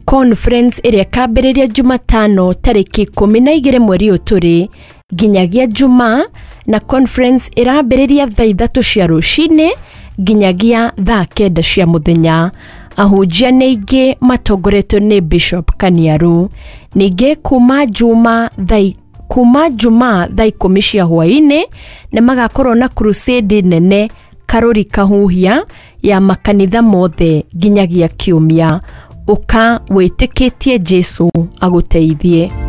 conference iria kambĩrĩria Jumatano tariki 12 mweri ũtũrĩ nginyagia Juma, na conference irambĩrĩria thaa 3 cia rũcinĩ nginyagia thaa 9 cia mũthenya. Ahunjia ningĩ matongoretio nĩ Bishop Kaniaru. Ningĩ kuma Juma thaa 10 cia hwaĩ-inĩ nĩ magakorwo na crusade nene karori kahuhia ya makanitha mothe nginyagia Kiumia. Uka wĩtĩkĩtie Jesu agũteithie.